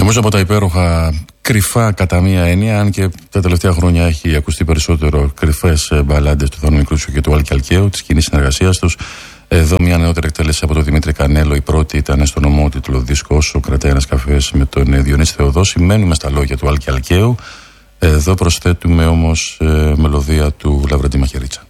Νομίζω από τα υπέροχα κρυφά κατά μία έννοια, αν και τα τελευταία χρόνια έχει ακουστεί περισσότερο κρυφές μπαλάντες του Θανού Μικρούτσου και του Άλκη Αλκαίου, της κοινής συνεργασίας τους. Εδώ μια νεότερη εκτέλεση από τον Δημήτρη Κανέλο. Η πρώτη ήταν στον ομότιτλο δίσκο Όσο κρατάει ένας καφές με τον Διονύση Θεοδόση. Μένουμε στα λόγια του Άλκη Αλκαίου. Εδώ προσθέτουμε όμως μελωδία του Λαβρεντή Μαχαιρίτσα.